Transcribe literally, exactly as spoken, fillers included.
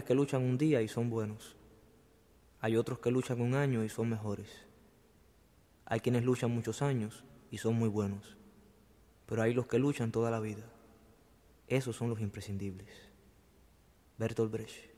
hombres que luchan un día y son buenos. Hay otros que luchan un año y son mejores. Hay quienes luchan muchos años y son muy buenos. Pero hay los que luchan toda la vida. Esos son los imprescindibles. Bertolt Brecht.